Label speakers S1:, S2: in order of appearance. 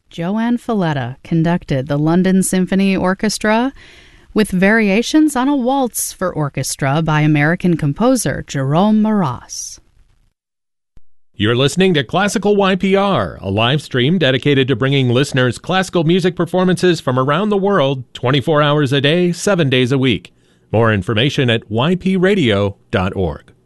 S1: Joanne Falletta conducted the London Symphony Orchestra with variations on a waltz for orchestra by American composer Jerome Maras.
S2: You're listening to Classical YPR, a live stream dedicated to bringing listeners classical music performances from around the world 24 hours a day, 7 days a week. More information at ypradio.org.